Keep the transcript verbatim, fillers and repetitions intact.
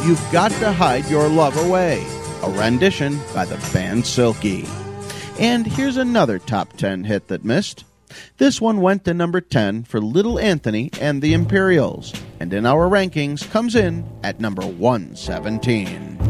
You've Got to Hide Your Love Away, a rendition by the band Silky. And here's another top ten hit that missed. This one went to number ten for Little Anthony and the Imperials, and in our rankings comes in at number one seventeen.